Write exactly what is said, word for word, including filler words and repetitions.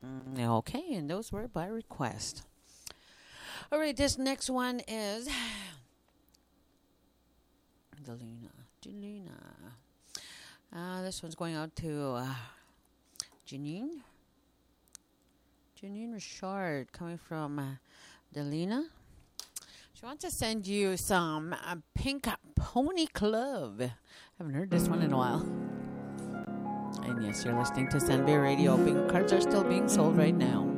Mm, okay, and those were by request. All right, this next one is Delina. Delina. Uh, this one's going out to uh, Janine. Janine Richard, coming from uh, Delina. She wants to send you some uh, Pink Pony Club. Haven't heard this one in a while. And yes, you're listening to Sunbay Radio. Pink cards are still being sold right now.